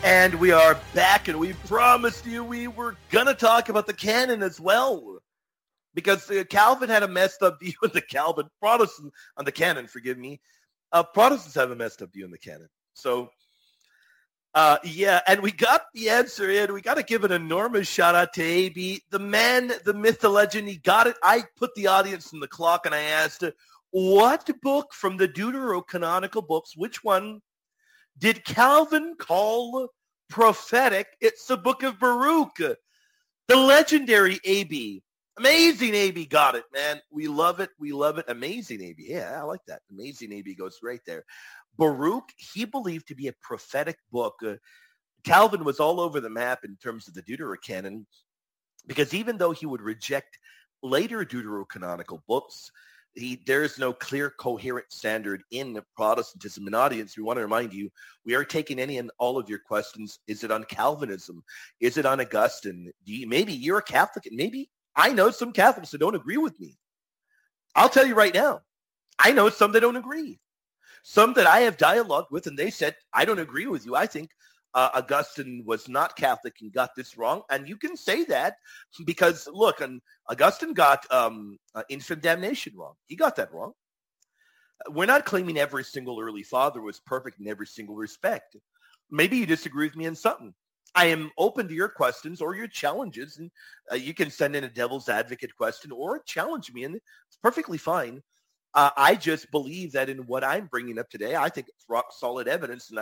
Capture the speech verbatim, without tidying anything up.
And we are back, and we promised you we were going to talk about the canon as well. Because uh, Calvin had a messed up view on the Calvin, Protestant, on the canon, forgive me. Uh, Protestants have a messed up view on the canon. So, uh, yeah, and we got the answer in. We got to give an enormous shout out to A B. The man, the myth, the legend, he got it. I put the audience in the clock, and I asked, what book from the Deuterocanonical books, which one did Calvin call prophetic? It's the book of Baruch. The legendary A B. Amazing A B got it, man. We love it. We love it. Amazing A B. Yeah, I like that. Amazing A B goes right there. Baruch, he believed to be a prophetic book. Uh, Calvin was all over the map in terms of the Deuterocanon, because even though he would reject later Deuterocanonical books, He, there is no clear, coherent standard in Protestantism. And audience, we want to remind you, we are taking any and all of your questions. Is it on Calvinism? Is it on Augustine? Do you, maybe you're a Catholic, and maybe I know some Catholics that don't agree with me. I'll tell you right now, I know some that don't agree. Some that I have dialogued with, and they said, I don't agree with you. I think uh, Augustine was not Catholic and got this wrong. And you can say that because, look, and Augustine got um, uh, infant damnation wrong. He got that wrong. We're not claiming every single early father was perfect in every single respect. Maybe you disagree with me on something. I am open to your questions or your challenges, and uh, you can send in a devil's advocate question or challenge me, and it's perfectly fine. Uh, I just believe that in what I'm bringing up today, I think it's rock solid evidence, and